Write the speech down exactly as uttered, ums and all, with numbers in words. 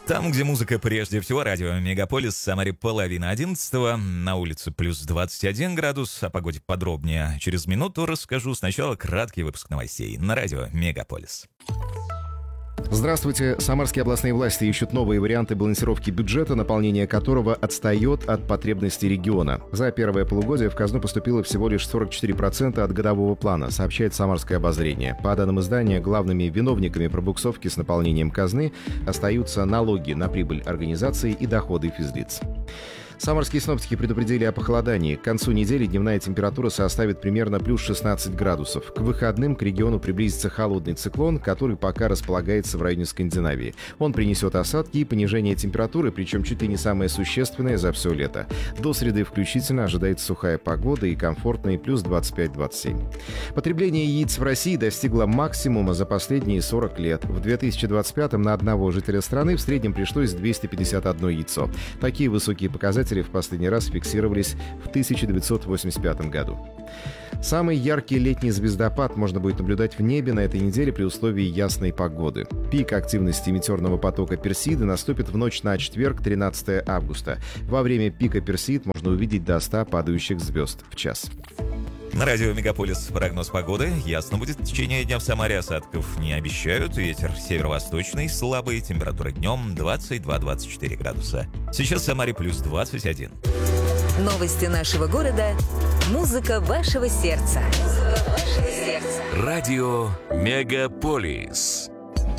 Там, где музыка прежде всего, радио Мегаполис, в Самаре половина одиннадцатого, на улице плюс двадцать один градус, о погоде подробнее через минуту расскажу. Сначала краткий выпуск новостей на радио Мегаполис. Здравствуйте. Самарские областные власти ищут новые варианты балансировки бюджета, наполнение которого отстает от потребностей региона. За первое полугодие в казну поступило всего лишь сорок четыре процента от годового плана, сообщает «Самарское обозрение». По данным издания, главными виновниками пробуксовки с наполнением казны остаются налоги на прибыль организаций и доходы физлиц. Самарские синоптики предупредили о похолодании. К концу недели дневная температура составит примерно плюс шестнадцать градусов. К выходным к региону приблизится холодный циклон, который пока располагается в районе Скандинавии. Он принесет осадки и понижение температуры, причем чуть ли не самое существенное за все лето. До среды включительно ожидается сухая погода и комфортные плюс двадцать пять - двадцать семь. Потребление яиц в России достигло максимума за последние сорок лет. В две тысячи двадцать пятом на одного жителя страны в среднем пришлось двести пятьдесят одно яйцо. Такие высокие показатели в последний раз фиксировались в тысяча девятьсот восемьдесят пятом году. Самый яркий летний звездопад можно будет наблюдать в небе на этой неделе при условии ясной погоды. Пик активности метеорного потока Персиды наступит в ночь на четверг, тринадцатое августа. Во время пика Персид можно увидеть до ста падающих звезд в час. На радио Мегаполис прогноз погоды. Ясно будет в течение дня в Самаре, осадков не обещают. Ветер северо-восточный, слабый, температура днем двадцать два - двадцать четыре градуса. Сейчас в Самаре плюс двадцать один. Новости нашего города. Музыка вашего сердца. Музыка вашего сердца. Радио Мегаполис.